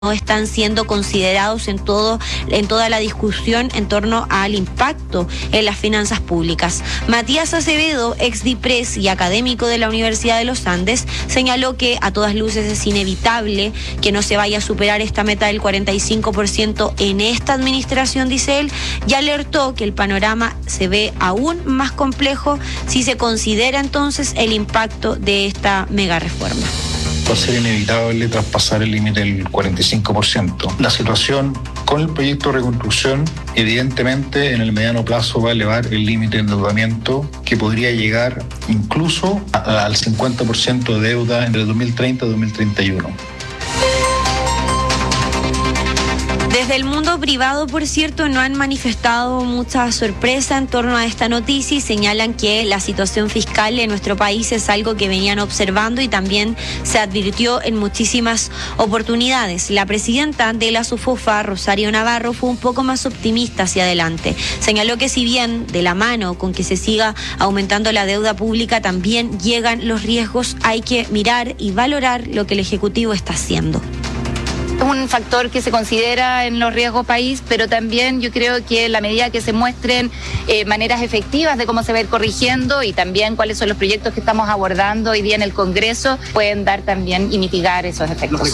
no están siendo considerados en toda la discusión en torno al impacto en las finanzas públicas. Matías Acevedo, ex DIPRES y académico de la Universidad de los Andes, señaló que a todas luces es inevitable que no se vaya a superar esta meta del 45% en esta administración, dice él, y alertó que el panorama se ve aún más complejo si se considera entonces el impacto de esta mega reforma. Va a ser inevitable traspasar el límite del 45%. La situación con el proyecto de reconstrucción, evidentemente, en el mediano plazo va a elevar el límite de endeudamiento, que podría llegar incluso al 50% de deuda entre 2030 y 2031. Desde el mundo privado, por cierto, no han manifestado mucha sorpresa en torno a esta noticia y señalan que la situación fiscal en nuestro país es algo que venían observando y también se advirtió en muchísimas oportunidades. La presidenta de la SUFOFA, Rosario Navarro, fue un poco más optimista hacia adelante. Señaló que si bien de la mano con que se siga aumentando la deuda pública también llegan los riesgos, hay que mirar y valorar lo que el Ejecutivo está haciendo. Es un factor que se considera en los riesgos país, pero también yo creo que en la medida que se muestren maneras efectivas de cómo se va a ir corrigiendo y también cuáles son los proyectos que estamos abordando hoy día en el Congreso, pueden dar también y mitigar esos efectos.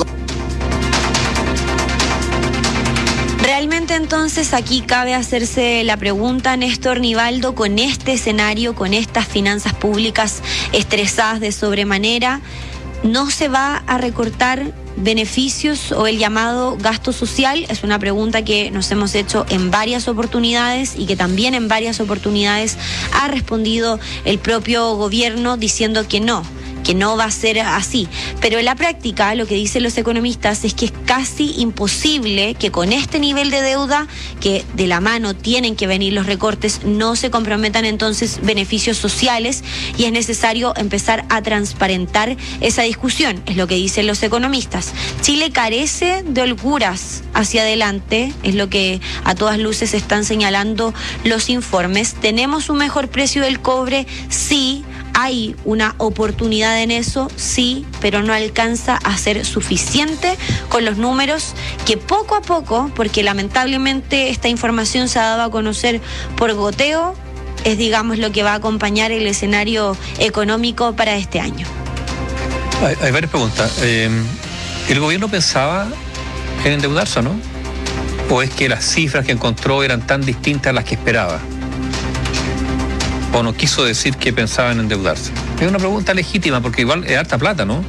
Realmente entonces aquí cabe hacerse la pregunta, Néstor Nivaldo, con este escenario, con estas finanzas públicas estresadas de sobremanera, ¿no se va a recortar beneficios o el llamado gasto social? Es una pregunta que nos hemos hecho en varias oportunidades y que también en varias oportunidades ha respondido el propio gobierno diciendo que no va a ser así. Pero en la práctica lo que dicen los economistas es que es casi imposible que con este nivel de deuda, que de la mano tienen que venir los recortes, no se comprometan entonces beneficios sociales y es necesario empezar a transparentar esa discusión, es lo que dicen los economistas. Chile carece de holguras hacia adelante, es lo que a todas luces están señalando los informes. ¿Tenemos un mejor precio del cobre? Sí. Hay una oportunidad en eso, sí, pero no alcanza a ser suficiente con los números que poco a poco, porque lamentablemente esta información se ha dado a conocer por goteo, es digamos lo que va a acompañar el escenario económico para este año. Hay varias preguntas. ¿El gobierno pensaba en endeudarse o no? ¿O es que las cifras que encontró eran tan distintas a las que esperaba? ¿O no quiso decir que pensaba en endeudarse? Es una pregunta legítima porque igual es harta plata, ¿no?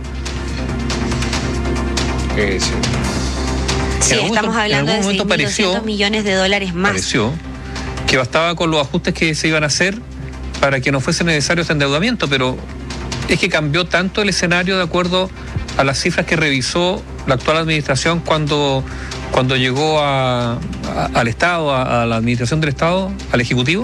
Sí, estamos hablando de 6.200 millones de dólares más. Pareció que bastaba con los ajustes que se iban a hacer para que no fuese necesario ese endeudamiento, pero es que cambió tanto el escenario de acuerdo a las cifras que revisó la actual administración cuando llegó al Estado, a la administración del Estado, al Ejecutivo.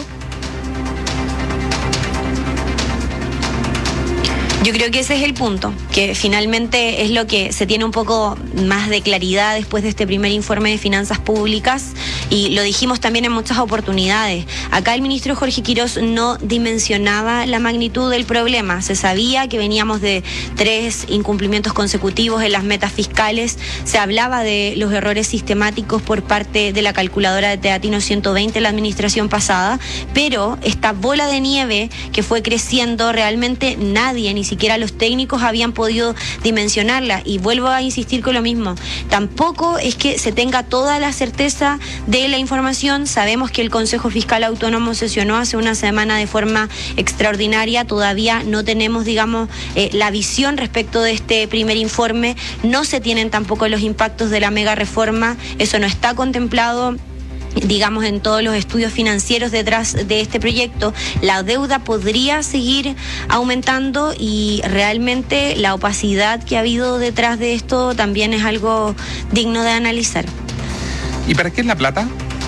Yo creo que ese es el punto, que finalmente es lo que se tiene un poco más de claridad después de este primer informe de finanzas públicas y lo dijimos también en muchas oportunidades. Acá el ministro Jorge Quirós no dimensionaba la magnitud del problema. Se sabía que veníamos de 3 incumplimientos consecutivos en las metas fiscales. Se hablaba de los errores sistemáticos por parte de la calculadora de Teatino 120 en la administración pasada, pero esta bola de nieve que fue creciendo, realmente nadie, ni siquiera los técnicos habían podido dimensionarla. Y vuelvo a insistir con lo mismo, tampoco es que se tenga toda la certeza de la información. Sabemos que el Consejo Fiscal Autónomo sesionó hace una semana de forma extraordinaria, todavía no tenemos, digamos, la visión respecto de este primer informe, no se tienen tampoco los impactos de la mega reforma, eso no está contemplado, digamos, en todos los estudios financieros detrás de este proyecto. La deuda podría seguir aumentando y realmente la opacidad que ha habido detrás de esto también es algo digno de analizar. ¿Y para qué es la plata?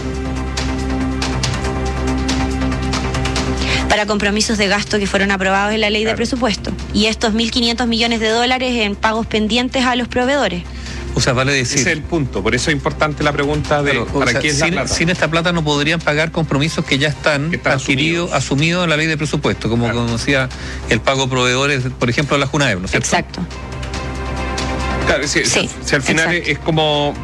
Para compromisos de gasto que fueron aprobados en la ley de presupuesto. Y estos 1.500 millones de dólares en pagos pendientes a los proveedores. O sea, vale decir... Ese es el punto, por eso es importante la pregunta de ¿para qué es la plata? Sin esta plata no podrían pagar compromisos que ya están adquiridos, asumidos en la ley de presupuesto, como conocía el pago a proveedores, por ejemplo, de la Junaev, ¿no es cierto? Exacto. Claro, si al final es como